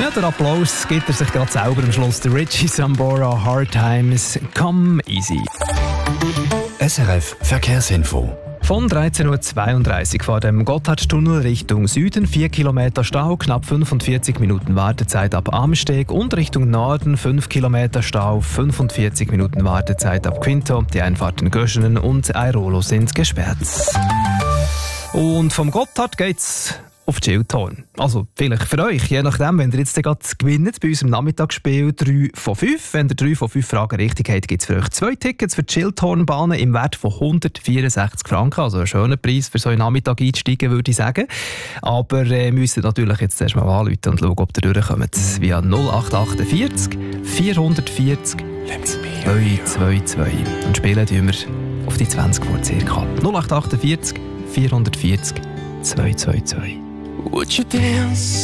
Ja, der Applaus gibt er sich gerade selber am Schluss. Der Richie Sambora, Hard Times, Come Easy. SRF Verkehrsinfo. Von 13.32 Uhr vor dem Gotthardtunnel Richtung Süden, 4 Kilometer Stau, knapp 45 Minuten Wartezeit ab Amsteg und Richtung Norden 5 Kilometer Stau, 45 Minuten Wartezeit ab Quinto. Die Einfahrten Göschenen und Airolo sind gesperrt. Und vom Gotthard geht's auf die Schildhorn. Also vielleicht für euch, je nachdem, wenn ihr jetzt gerade gewinnt bei unserem Nachmittagsspiel 3 von 5. Wenn ihr 3 von 5 Fragen richtig habt, gibt es für euch 2 Tickets für die Schildhornbahnen im Wert von 164 Franken. Also ein schöner Preis für so einen Nachmittag einsteigen, würde ich sagen. Aber müsst ihr natürlich jetzt erst mal anrufen und schauen, ob ihr durchkommt. Via 0848 440 222. Und spielen tun wir auf die 20 vor circa. 0848 440 222. Would you dance